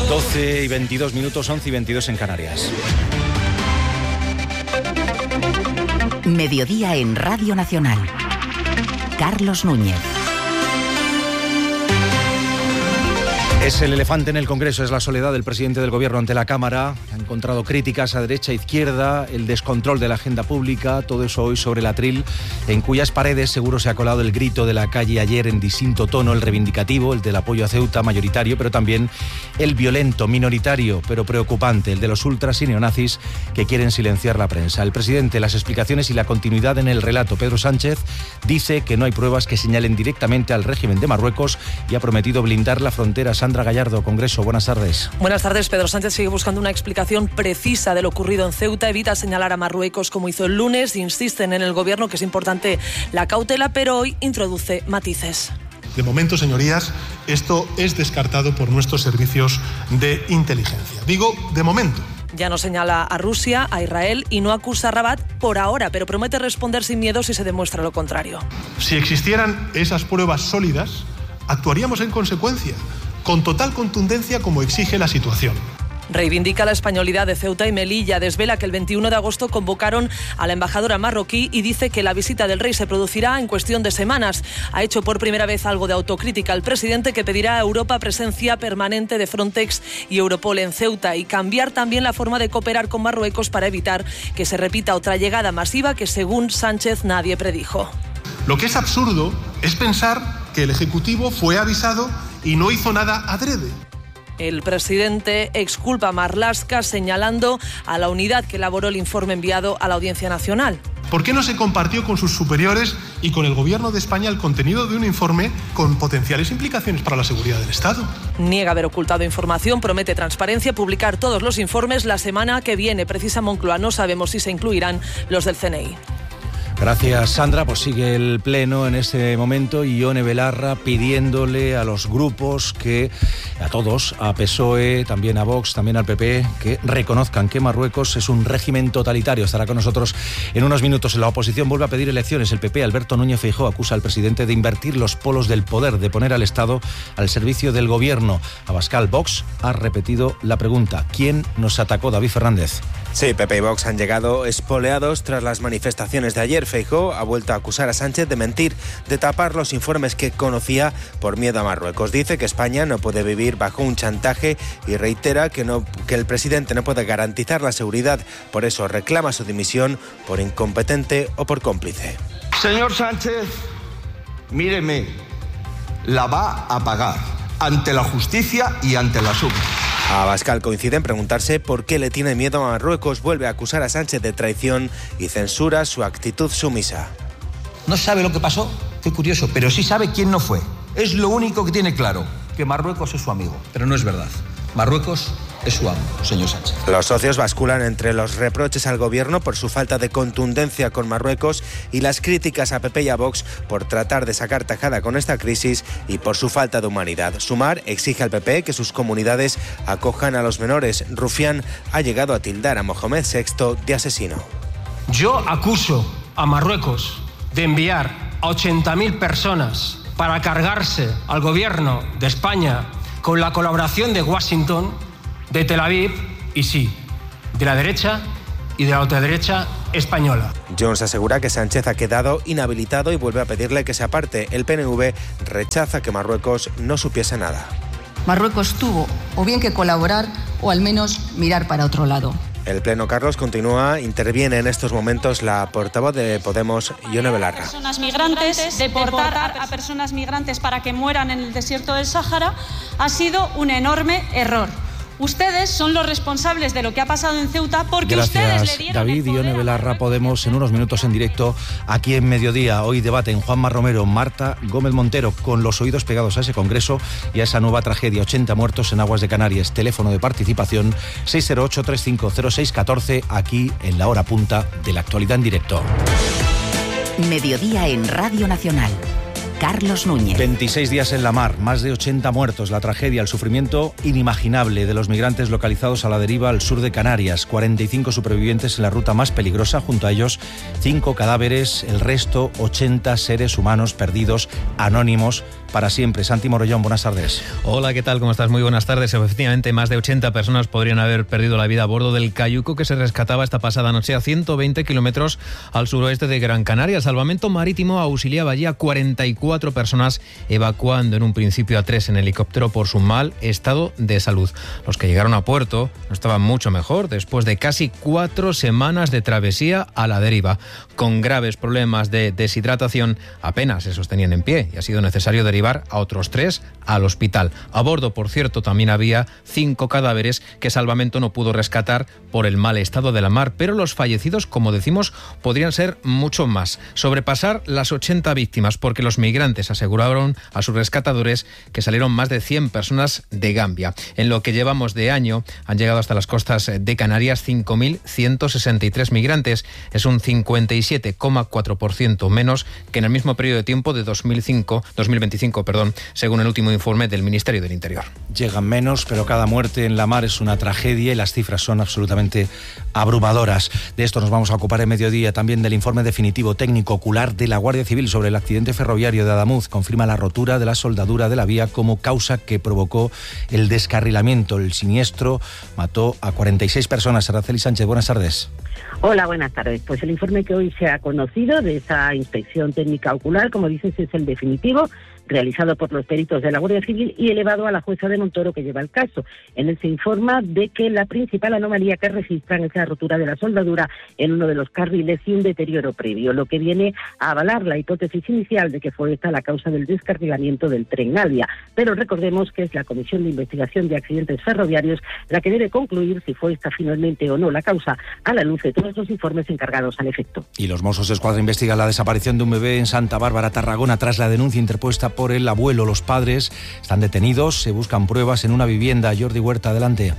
12 y 22 minutos, 11 y 22 en Canarias. Mediodía en Radio Nacional. Carlos Núñez. Es el elefante en el Congreso, es la soledad del presidente del Gobierno ante la Cámara. Ha encontrado críticas a derecha e izquierda, el descontrol de la agenda pública, todo eso hoy sobre el atril, en cuyas paredes seguro se ha colado el grito de la calle ayer en distinto tono, el reivindicativo, el del apoyo a Ceuta mayoritario, pero también el violento, minoritario, pero preocupante, el de los ultras y neonazis que quieren silenciar la prensa. El presidente, las explicaciones y la continuidad en el relato. Pedro Sánchez dice que no hay pruebas que señalen directamente al régimen de Marruecos y ha prometido blindar la frontera. Sandra Gallardo, Congreso, buenas tardes. Buenas tardes. Pedro Sánchez sigue buscando una explicación precisa de lo ocurrido en Ceuta, evita señalar a Marruecos como hizo el lunes, insisten en el Gobierno que es importante la cautela, pero hoy introduce matices. De momento, señorías, esto es descartado por nuestros servicios de inteligencia. Digo, de momento. Ya no señala a Rusia, a Israel y no acusa a Rabat por ahora, pero promete responder sin miedo si se demuestra lo contrario. Si existieran esas pruebas sólidas, actuaríamos en consecuencia, con total contundencia como exige la situación. Reivindica la españolidad de Ceuta y Melilla, desvela que el 21 de agosto convocaron a la embajadora marroquí y dice que la visita del rey se producirá en cuestión de semanas. Ha hecho por primera vez algo de autocrítica el presidente, que pedirá a Europa presencia permanente de Frontex y Europol en Ceuta y cambiar también la forma de cooperar con Marruecos para evitar que se repita otra llegada masiva que, según Sánchez, nadie predijo. Lo que es absurdo es pensar que el Ejecutivo fue avisado y no hizo nada adrede. El presidente exculpa a Marlaska señalando a la unidad que elaboró el informe enviado a la Audiencia Nacional. ¿Por qué no se compartió con sus superiores y con el Gobierno de España el contenido de un informe con potenciales implicaciones para la seguridad del Estado? Niega haber ocultado información, promete transparencia, publicar todos los informes la semana que viene. Precisa Moncloa, no sabemos si se incluirán los del CNI. Gracias, Sandra. Pues sigue el pleno en este momento y Ione Belarra pidiéndole a los grupos que, a todos, a PSOE, también a Vox, también al PP, que reconozcan que Marruecos es un régimen totalitario. Estará con nosotros en unos minutos. La oposición vuelve a pedir elecciones. El PP, Alberto Núñez Feijóo, acusa al presidente de invertir los polos del poder, de poner al Estado al servicio del gobierno. Abascal, Vox ha repetido la pregunta: ¿quién nos atacó? David Fernández. Sí, PP y Vox han llegado espoleados tras las manifestaciones de ayer. Feijóo ha vuelto a acusar a Sánchez de mentir, de tapar los informes que conocía por miedo a Marruecos. Dice que España no puede vivir bajo un chantaje y reitera que el presidente no puede garantizar la seguridad. Por eso reclama su dimisión por incompetente o por cómplice. Señor Sánchez, míreme, la va a pagar ante la justicia y ante la SUB. Abascal coincide en preguntarse por qué le tiene miedo a Marruecos, vuelve a acusar a Sánchez de traición y censura su actitud sumisa. No sabe lo que pasó, qué curioso, pero sí sabe quién no fue. Es lo único que tiene claro, que Marruecos es su amigo. Pero no es verdad. Marruecos es su amo, señor Sánchez. Los socios basculan entre los reproches al gobierno por su falta de contundencia con Marruecos y las críticas a PP y a Vox por tratar de sacar tajada con esta crisis y por su falta de humanidad. Sumar exige al PP que sus comunidades acojan a los menores. Rufián ha llegado a tildar a Mohamed VI de asesino. Yo acuso a Marruecos de enviar a 80.000 personas para cargarse al gobierno de España con la colaboración de Washington, de Tel Aviv y sí, de la derecha y de la ultraderecha española. Jones asegura que Sánchez ha quedado inhabilitado y vuelve a pedirle que se aparte. El PNV rechaza que Marruecos no supiese nada. Marruecos tuvo o bien que colaborar o al menos mirar para otro lado. El pleno, Carlos, continúa. Interviene en estos momentos la portavoz de Podemos, Ione Belarra. Personas migrantes, deportar a personas migrantes para que mueran en el desierto del Sáhara ha sido un enorme error. Ustedes son los responsables de lo que ha pasado en Ceuta porque ustedes le dieron David. Ione Belarra, Podemos, en unos minutos en directo aquí en Mediodía. Hoy debaten Juanma Romero, Marta Gómez Montero, con los oídos pegados a ese congreso y a esa nueva tragedia. 80 muertos en aguas de Canarias. Teléfono de participación 608-350614, aquí en la hora punta de la actualidad en directo. Mediodía en Radio Nacional. Carlos Núñez. 26 días en la mar, más de 80 muertos, la tragedia, el sufrimiento inimaginable de los migrantes localizados a la deriva al sur de Canarias. 45 supervivientes en la ruta más peligrosa, junto a ellos 5 cadáveres, el resto 80 seres humanos perdidos, anónimos, para siempre. Santi Morollón, buenas tardes. Hola, ¿qué tal? ¿Cómo estás? Muy buenas tardes. Efectivamente, más de 80 personas podrían haber perdido la vida a bordo del cayuco que se rescataba esta pasada noche a 120 kilómetros al suroeste de Gran Canaria. El salvamento marítimo auxiliaba allí a 44 personas, evacuando en un principio a 3 en helicóptero por su mal estado de salud. Los que llegaron a puerto no estaban mucho mejor después de casi 4 semanas de travesía a la deriva. Con graves problemas de deshidratación, apenas se sostenían en pie y ha sido necesario derivar a otros 3 al hospital. A bordo, por cierto, también había 5 cadáveres que Salvamento no pudo rescatar por el mal estado de la mar, pero los fallecidos, como decimos, podrían ser mucho más, sobrepasar las 80 víctimas, porque los migrantes aseguraron a sus rescatadores que salieron más de 100 personas de Gambia. En lo que llevamos de año, han llegado hasta las costas de Canarias 5.163 migrantes. Es un 57,4% menos que en el mismo periodo de tiempo de 2025, según el último informe del Ministerio del Interior. Llegan menos, pero cada muerte en la mar es una tragedia y las cifras son absolutamente abrumadoras. De esto nos vamos a ocupar en mediodía, también del informe definitivo técnico ocular de la Guardia Civil sobre el accidente ferroviario de Adamuz. Confirma la rotura de la soldadura de la vía como causa que provocó el descarrilamiento. El siniestro mató a 46 personas. Araceli Sánchez, buenas tardes. Hola, buenas tardes. Pues el informe que hoy se ha conocido de esa inspección técnica ocular, como dices, es el definitivo, realizado por los peritos de la Guardia Civil y elevado a la jueza de Montoro que lleva el caso. En él se informa de que la principal anomalía que registran es la rotura de la soldadura en uno de los carriles y un deterioro previo, lo que viene a avalar la hipótesis inicial de que fue esta la causa del descarrilamiento del tren Navia. Pero recordemos que es la Comisión de Investigación de Accidentes Ferroviarios la que debe concluir si fue esta finalmente o no la causa, a la luz de todos los informes encargados al efecto. Y los Mossos d'Esquadra investigan la desaparición de un bebé en Santa Bárbara, Tarragona, tras la denuncia interpuesta por el abuelo. Los padres están detenidos, se buscan pruebas en una vivienda. Jordi Huerta, adelante.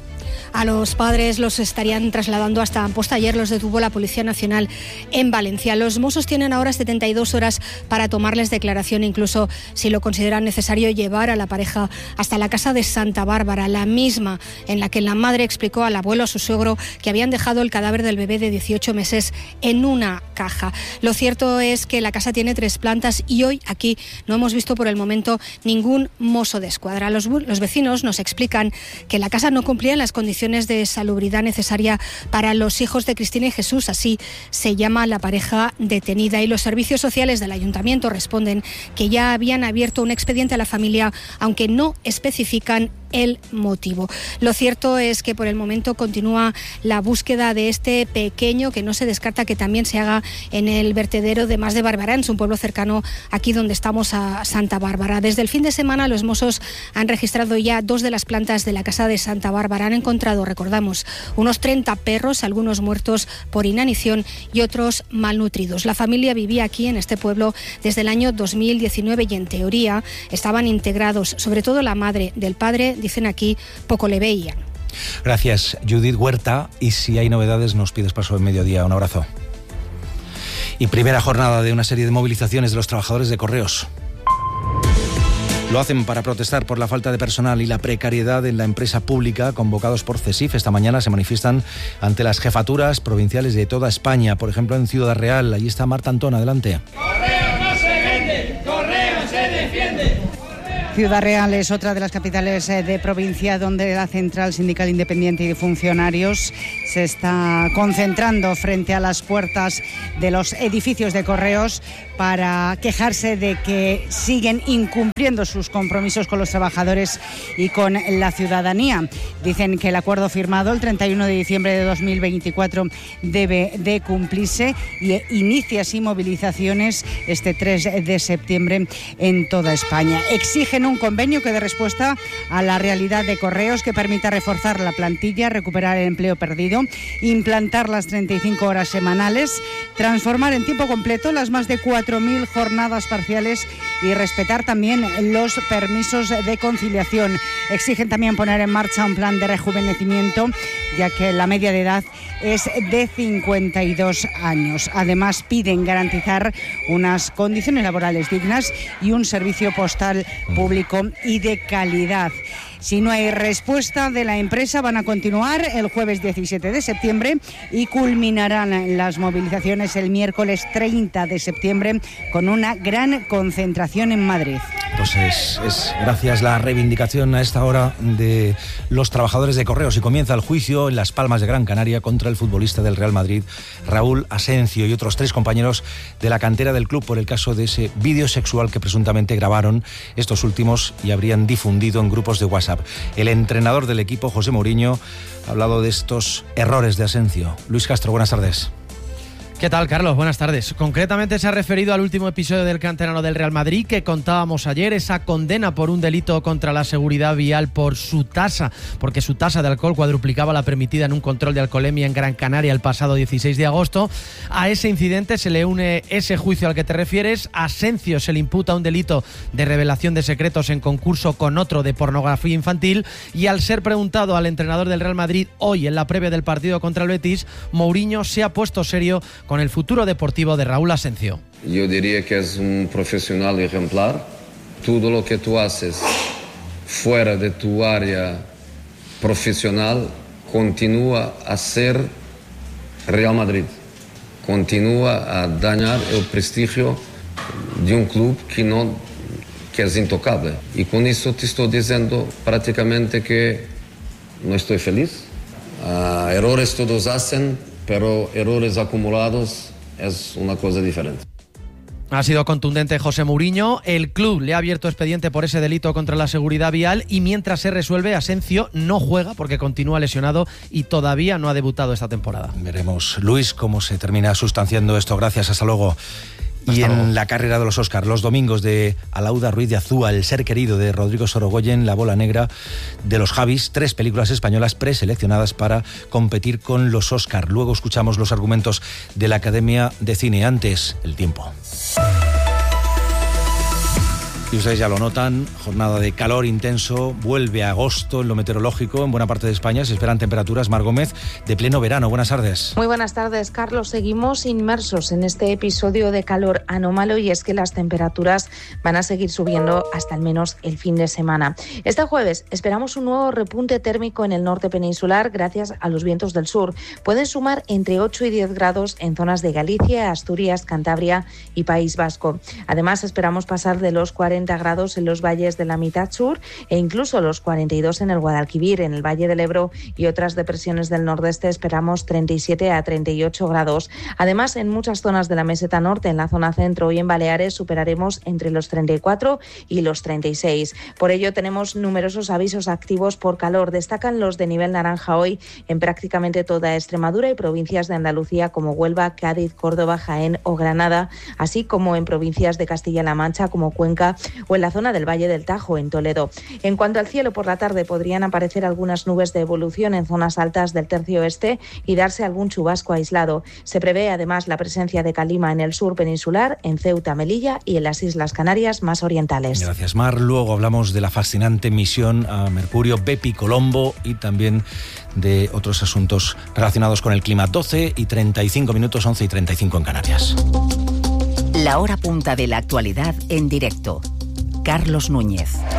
A los padres los estarían trasladando hasta Amposta. Ayer los detuvo la Policía Nacional en Valencia. Los Mossos tienen ahora 72 horas para tomarles declaración, incluso si lo consideran necesario, llevar a la pareja hasta la casa de Santa Bárbara, la misma en la que la madre explicó al abuelo, a su suegro, que habían dejado el cadáver del bebé de 18 meses en una caja. Lo cierto es que la casa tiene 3 plantas y hoy aquí no hemos visto por el momento ningún Mosso d'Esquadra. Los vecinos nos explican que la casa no cumplía las condiciones de salubridad necesaria para los hijos de Cristina y Jesús, así se llama la pareja detenida, y los servicios sociales del ayuntamiento responden que ya habían abierto un expediente a la familia, aunque no especifican el motivo. Lo cierto es que por el momento continúa la búsqueda de este pequeño, que no se descarta que también se haga en el vertedero de Mas de Barberans, un pueblo cercano aquí donde estamos, a Santa Bárbara. Desde el fin de semana los Mossos han registrado ya 2 de las plantas de la casa de Santa Bárbara. Han encontrado, recordamos, unos 30 perros, algunos muertos por inanición y otros malnutridos. La familia vivía aquí en este pueblo desde el año 2019 y en teoría estaban integrados, sobre todo la madre. Del padre, dicen aquí, poco le veían. Gracias, Judith Huerta. Y si hay novedades, nos pides paso en mediodía. Un abrazo. Y primera jornada de una serie de movilizaciones de los trabajadores de Correos. Lo hacen para protestar por la falta de personal y la precariedad en la empresa pública. Convocados por CESIF, esta mañana se manifiestan ante las jefaturas provinciales de toda España. Por ejemplo, en Ciudad Real. Allí está Marta Antón, adelante. Correo no se vende, Correo se defiende. Ciudad Real es otra de las capitales de provincia donde la Central Sindical Independiente y de Funcionarios se está concentrando frente a las puertas de los edificios de Correos para quejarse de que siguen incumpliendo sus compromisos con los trabajadores y con la ciudadanía. Dicen que el acuerdo firmado el 31 de diciembre de 2024 debe de cumplirse y inicia así movilizaciones este 3 de septiembre en toda España. Exigen un convenio que dé respuesta a la realidad de Correos, que permita reforzar la plantilla, recuperar el empleo perdido, implantar las 35 horas semanales, transformar en tiempo completo las más de 4.000 jornadas parciales y respetar también los permisos de conciliación. Exigen también poner en marcha un plan de rejuvenecimiento, ya que la media de edad es de 52 años. Además, piden garantizar unas condiciones laborales dignas y un servicio postal público y de calidad. Si no hay respuesta de la empresa, van a continuar el jueves 17 de septiembre y culminarán las movilizaciones el miércoles 30 de septiembre con una gran concentración en Madrid. Pues es gracias a la reivindicación a esta hora de los trabajadores de Correos, y comienza el juicio en Las Palmas de Gran Canaria contra el futbolista del Real Madrid, Raúl Asencio, y otros 3 compañeros de la cantera del club por el caso de ese vídeo sexual que presuntamente grabaron estos últimos y habrían difundido en grupos de WhatsApp. El entrenador del equipo, José Mourinho, ha hablado de estos errores de Asencio. Luis Castro, buenas tardes. ¿Qué tal, Carlos? Buenas tardes. Concretamente se ha referido al último episodio del canterano del Real Madrid que contábamos ayer, esa condena por un delito contra la seguridad vial por su tasa, porque su tasa de alcohol cuadruplicaba la permitida en un control de alcoholemia en Gran Canaria el pasado 16 de agosto. A ese incidente se le une ese juicio al que te refieres. A Asencio se le imputa un delito de revelación de secretos en concurso con otro de pornografía infantil, y al ser preguntado al entrenador del Real Madrid hoy en la previa del partido contra el Betis, Mourinho se ha puesto serio con el futuro deportivo de Raúl Asencio. Yo diría que es un profesional ejemplar. Todo lo que tú haces fuera de tu área profesional continúa a ser Real Madrid, continúa a dañar el prestigio de un club que es intocable. Y con eso te estoy diciendo prácticamente que no estoy feliz. Errores todos hacen, pero errores acumulados es una cosa diferente. Ha sido contundente José Mourinho. El club le ha abierto expediente por ese delito contra la seguridad vial, y mientras se resuelve, Asencio no juega porque continúa lesionado y todavía no ha debutado esta temporada. Veremos, Luis, cómo se termina sustanciando esto. Gracias, hasta luego. Y en la carrera de los Oscar, los domingos de Alauda Ruiz de Azúa, El ser querido de Rodrigo Sorogoyen, La bola negra de los Javis, 3 películas españolas preseleccionadas para competir con los Oscar. Luego escuchamos los argumentos de la Academia de Cine. Antes, el tiempo. Y ustedes ya lo notan, jornada de calor intenso, vuelve agosto en lo meteorológico, en buena parte de España se esperan temperaturas, Mar Gómez, de pleno verano. Buenas tardes. Muy buenas tardes, Carlos. Seguimos inmersos en este episodio de calor anómalo, y es que las temperaturas van a seguir subiendo hasta al menos el fin de semana. Este jueves esperamos un nuevo repunte térmico en el norte peninsular gracias a los vientos del sur. Pueden sumar entre 8 y 10 grados en zonas de Galicia, Asturias, Cantabria y País Vasco. Además, esperamos pasar de los 40 grados en los valles de la mitad sur e incluso los 42 en el Guadalquivir, en el Valle del Ebro y otras depresiones del nordeste esperamos 37 a 38 grados. Además, en muchas zonas de la meseta norte, en la zona centro y en Baleares superaremos entre los 34 y los 36. Por ello tenemos numerosos avisos activos por calor. Destacan los de nivel naranja hoy en prácticamente toda Extremadura y provincias de Andalucía como Huelva, Cádiz, Córdoba, Jaén o Granada, así como en provincias de Castilla-La Mancha como Cuenca o en la zona del Valle del Tajo, en Toledo. En cuanto al cielo, por la tarde podrían aparecer algunas nubes de evolución en zonas altas del tercio oeste y darse algún chubasco aislado. Se prevé además la presencia de calima en el sur peninsular, en Ceuta, Melilla y en las Islas Canarias más orientales. Gracias, Mar. Luego hablamos de la fascinante misión a Mercurio, Bepi Colombo, y también de otros asuntos relacionados con el clima. 12 y 35 minutos, 11 y 35 en Canarias. La hora punta de la actualidad en directo. Carlos Núñez.